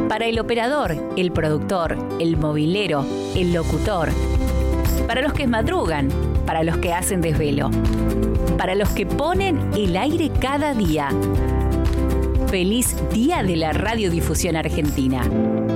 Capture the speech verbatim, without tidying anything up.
Para el operador, el productor, el movilero, el locutor. Para los que madrugan, para los que hacen desvelo. Para los que ponen el aire cada día. Feliz Día de la Radiodifusión Argentina.